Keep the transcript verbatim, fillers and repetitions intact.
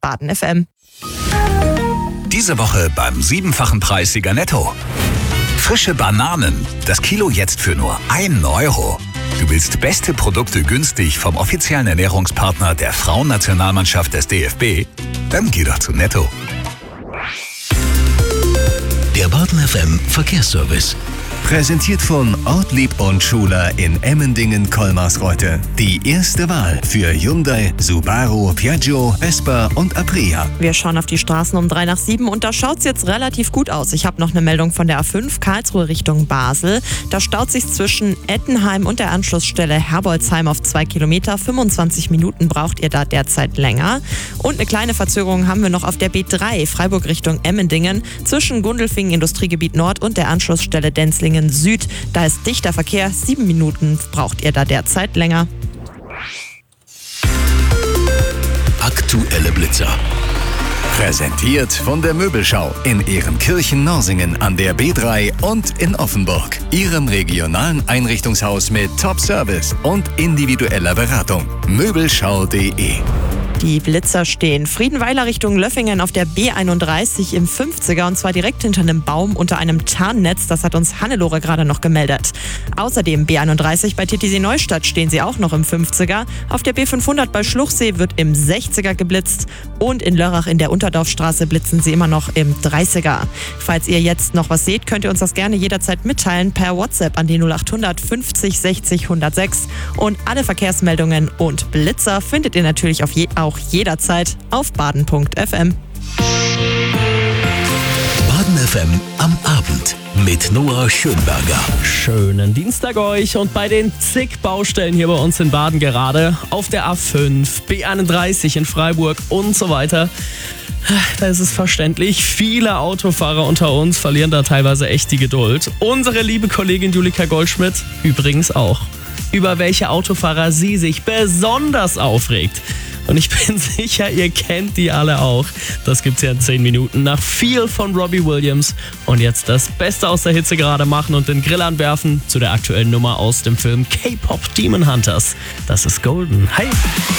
Baden F M. Diese Woche beim siebenfachen Preissieger Netto. Frische Bananen, das Kilo jetzt für nur einen Euro. Du willst beste Produkte günstig vom offiziellen Ernährungspartner der Frauennationalmannschaft des D F B? Dann geh doch zu Netto. Der Baden F M Verkehrsservice. Präsentiert von Ortlieb und Schuler in Emmendingen-Kolmarsreuth. Die erste Wahl für Hyundai, Subaru, Piaggio, Vespa und Aprilia. Wir schauen auf die Straßen um drei nach sieben und da schaut es jetzt relativ gut aus. Ich habe noch eine Meldung von der A fünf, Karlsruhe Richtung Basel. Da staut sich zwischen Ettenheim und der Anschlussstelle Herbolzheim auf zwei Kilometer. fünfundzwanzig Minuten braucht ihr da derzeit länger. Und eine kleine Verzögerung haben wir noch auf der B drei, Freiburg Richtung Emmendingen. Zwischen Gundelfingen Industriegebiet Nord und der Anschlussstelle Denzlingen Süd. Da ist dichter Verkehr. Sieben Minuten braucht ihr da derzeit länger. Aktuelle Blitzer. Präsentiert von der Möbelschau in Ehrenkirchen-Norsingen an der B drei und in Offenburg. Ihrem regionalen Einrichtungshaus mit Top-Service und individueller Beratung. Möbelschau punkt de. Die Blitzer stehen Friedenweiler Richtung Löffingen auf der B einunddreißig im fünfziger und zwar direkt hinter einem Baum unter einem Tarnnetz. Das hat uns Hannelore gerade noch gemeldet. Außerdem B einunddreißig bei Titisee Neustadt stehen sie auch noch im fünfziger. Auf der B fünfhundert bei Schluchsee wird im sechziger geblitzt und in Lörrach in der Unterdorfstraße blitzen sie immer noch im dreißiger. Falls ihr jetzt noch was seht, könnt ihr uns das gerne jederzeit mitteilen per WhatsApp an die null achthundert fünfzig sechzig hundertsechs und alle Verkehrsmeldungen und Blitzer findet ihr natürlich auf je, auch jederzeit auf baden punkt f m. Baden F M am Abend mit Noah Schönberger. Schönen Dienstag euch und bei den zig Baustellen hier bei uns in Baden gerade auf der A fünf, B einunddreißig in Freiburg und so weiter. Da ist es verständlich, viele Autofahrer unter uns verlieren da teilweise echt die Geduld. Unsere liebe Kollegin Julika Goldschmidt übrigens auch. Über welche Autofahrer sie sich besonders aufregt. Und ich bin sicher, ihr kennt die alle auch. Das gibt's ja in zehn Minuten nach Feel von Robbie Williams. Und jetzt das Beste aus der Hitze gerade machen und den Grill anwerfen zu der aktuellen Nummer aus dem Film K-Pop Demon Hunters. Das ist Golden. Hi!